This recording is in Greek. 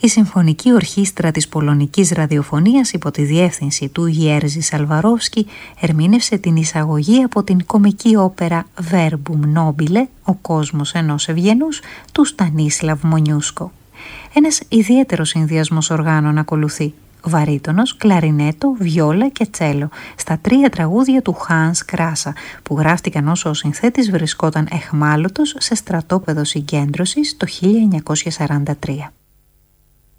Η Συμφωνική Ορχήστρα της Πολωνικής Ραδιοφωνίας υπό τη διεύθυνση του Γιέρζη Σαλβαρόφσκι ερμήνευσε την εισαγωγή από την κομική όπερα Verbum Nobile, ο κόσμος ενός ευγενούς, του Στανίσλαβ Μονιούσκο. Ένας ιδιαίτερος συνδυασμός οργάνων ακολουθεί: βαρύτονος, κλαρινέτο, βιόλα και τσέλο, στα 3 τραγούδια του Χάνς Κράσα, που γράφτηκαν όσο ο συνθέτης βρισκόταν εχμάλωτος σε στρατόπεδο συγκέντρωσης το 1943.